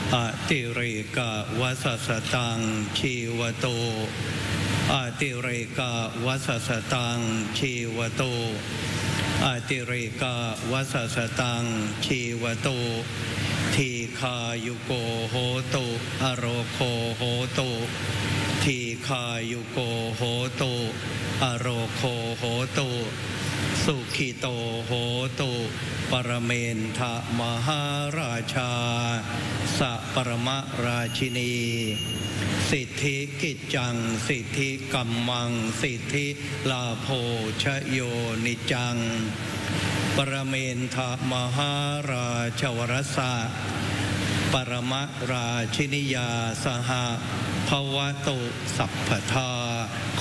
อติเรกวัสสตังชีวโตอติเรกวัสสตังชีวโตอติเรกวัสสตังชีวโตทีคายุโกโหตุอโรโคโหตุทีคายุโกโหตุอโรโคโหตุสุขิโตโหตุปรเมนทะมหาราชาสัปรมราชินีสิทธิกิจจังสิทธิกัมมังสิทธิลาโภชโยนิจังปรเมนทะมหาราชวรสะปรมราชินิยาสหภวตุสัพพทา